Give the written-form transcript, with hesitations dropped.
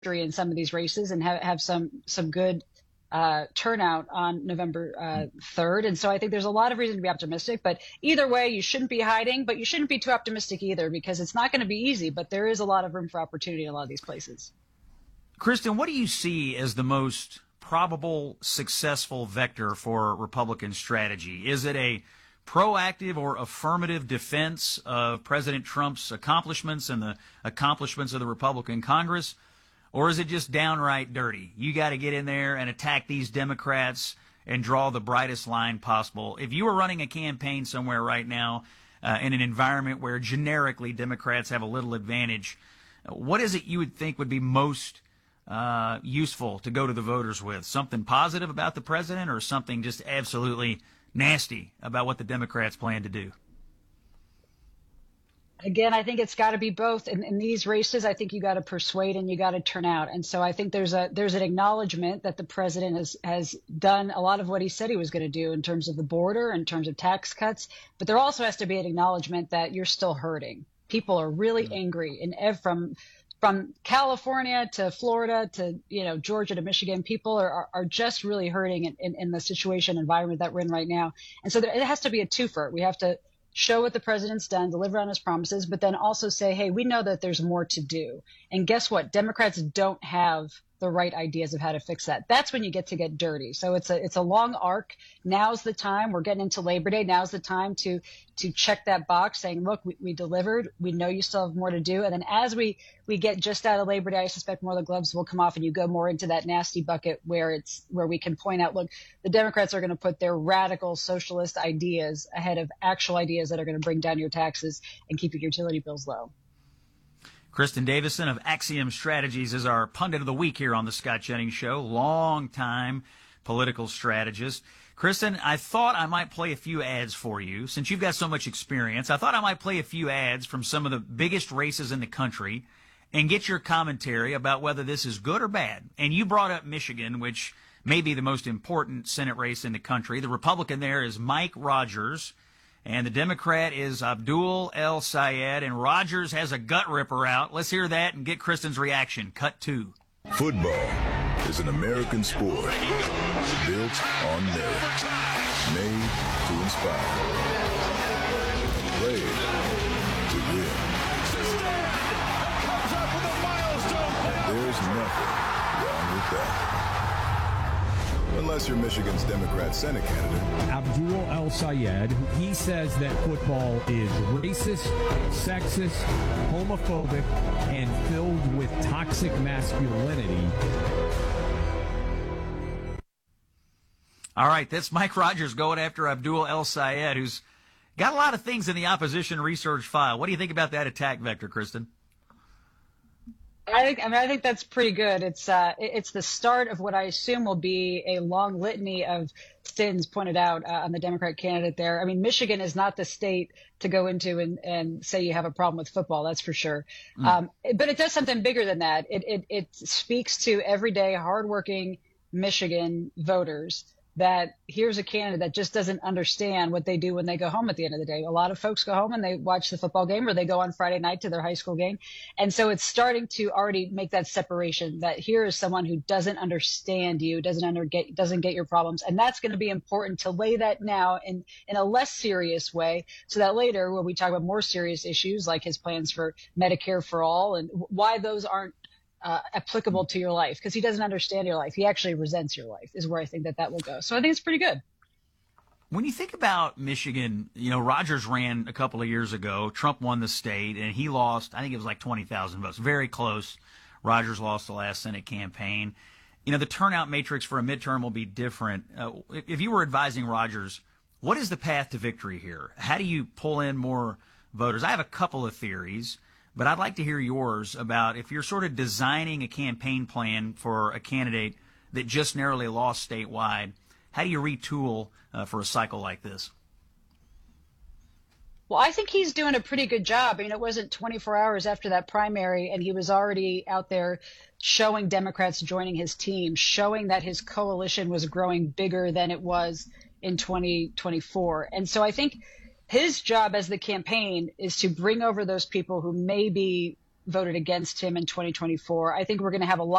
in some of these races and have some good turnout on November 3rd. And so I think there's a lot of reason to be optimistic. But either way, you shouldn't be hiding, but you shouldn't be too optimistic either, because it's not going to be easy. But there is a lot of room for opportunity in a lot of these places. Kristen, what do you see as the most probable successful vector for Republican strategy? Is it a proactive or affirmative defense of President Trump's accomplishments and the accomplishments of the Republican Congress? Or is it just downright dirty? You got to get in there and attack these Democrats and draw the brightest line possible. If you were running a campaign somewhere right now in an environment where generically Democrats have a little advantage, what is it you would think would be most useful to go to the voters with? Something positive about the president, or something just absolutely nasty about what the Democrats plan to do? Again, I think it's got to be both. In these races, I think you got to persuade and you got to turn out. And so I think there's an acknowledgement that the president has done a lot of what he said he was going to do in terms of the border, in terms of tax cuts. But there also has to be an acknowledgement that you're still hurting. People are really angry, and from California to Florida to Georgia to Michigan, people are just really hurting in the situation environment that we're in right now. And so it has to be a twofer. We have to show what the president's done, deliver on his promises, but then also say, hey, we know that there's more to do. And guess what? Democrats don't have the right ideas of how to fix that. That's when you get dirty. So it's a long arc. Now's the time. We're getting into Labor Day. Now's the time to check that box, saying, look, we delivered. We know you still have more to do. And then as we get just out of Labor Day, I suspect more of the gloves will come off and you go more into that nasty bucket where we can point out, look, the Democrats are going to put their radical socialist ideas ahead of actual ideas that are going to bring down your taxes and keep your utility bills low. Kristen Davison of Axiom Strategies is our pundit of the week here on the Scott Jennings Show, long-time political strategist. Kristen, I thought I might play a few ads for you. Since you've got so much experience, I thought I might play a few ads from some of the biggest races in the country and get your commentary about whether this is good or bad. And you brought up Michigan, which may be the most important Senate race in the country. The Republican there is Mike Rogers, and the Democrat is Abdul El-Sayed, and Rogers has a gut ripper out. Let's hear that and get Kristen's reaction. Cut 2. Football is an American sport built on merit, made to inspire, played to win. There's nothing wrong with that. Unless you're Michigan's Democrat Senate candidate. Abdul El-Sayed, he says that football is racist, sexist, homophobic, and filled with toxic masculinity. All right, that's Mike Rogers going after Abdul El-Sayed, who's got a lot of things in the opposition research file. What do you think about that attack vector, Kristen? I think that's pretty good. It's the start of what I assume will be a long litany of sins pointed out on the Democrat candidate there. I mean, Michigan is not the state to go into and say you have a problem with football. That's for sure. But it does something bigger than that. It speaks to everyday hardworking Michigan voters that here's a candidate that just doesn't understand what they do when they go home at the end of the day. A lot of folks go home and they watch the football game, or they go on Friday night to their high school game. And so it's starting to already make that separation, that here is someone who doesn't understand you, doesn't get your problems. And that's going to be important to lay that now in a less serious way, so that later when we talk about more serious issues like his plans for Medicare for all and why those aren't applicable to your life, because he doesn't understand your life. He actually resents your life, is where I think that will go. So I think it's pretty good. When you think about Michigan, Rogers ran a couple of years ago. Trump won the state, and he lost, I think it was like 20,000 votes. Very close. Rogers lost the last Senate campaign. The turnout matrix for a midterm will be different. If you were advising Rogers, what is the path to victory here? How do you pull in more voters? I have a couple of theories, but I'd like to hear yours about if you're sort of designing a campaign plan for a candidate that just narrowly lost statewide, how do you retool for a cycle like this? Well, I think he's doing a pretty good job. It wasn't 24 hours after that primary, and he was already out there showing Democrats joining his team, showing that his coalition was growing bigger than it was in 2024. And so I think his job as the campaign is to bring over those people who maybe voted against him in 2024. I think we're going to have a lot